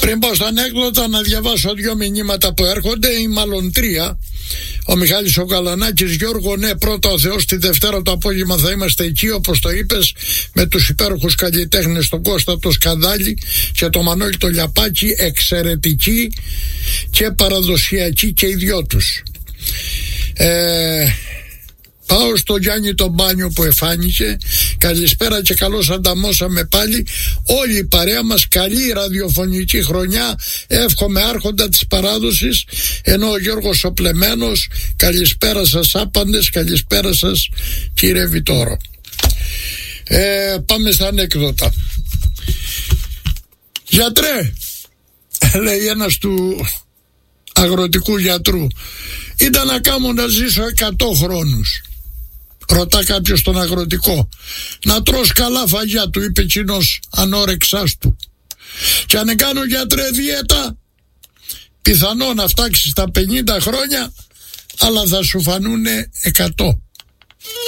Πριν πω στα ανέκδοτα, να διαβάσω 2 μηνύματα που έρχονται, ή μάλλον 3. Ο Μιχάλης ο Καλανάκης: Γιώργο, ναι, πρώτα ο Θεός, τη Δευτέρα το απόγευμα θα είμαστε εκεί, όπως το είπες, με τους υπέροχους καλλιτέχνες, τον Κώστα το Σκανδάλη και τον Μανώλη το Λιαπάκη, εξαιρετικοί και παραδοσιακοί και οι δυο τους. Πάω στο Γιάννη τον Μπάνιο που εφάνηκε. Καλησπέρα και καλώς ανταμώσαμε πάλι. Όλη η παρέα μας, καλή ραδιοφωνική χρονιά. Εύχομαι άρχοντα της παράδοσης. Ενώ ο Γιώργος ο Πλεμένος, καλησπέρα σας άπαντες, καλησπέρα σας κύριε Βιτόρο. Πάμε στα ανέκδοτα. Γιατρέ, λέει ένας του αγροτικού γιατρού, ήταν να κάνω να ζήσω 100 χρόνους. Ρωτά κάποιος τον αγροτικό: να τρως καλά φαγιά, του είπε εκείνος ανόρεξάς του. Και αν κάνω, γιατρέ, δίαιτα, πιθανό να φτάξεις τα 50 χρόνια, αλλά θα σου φανούνε 100.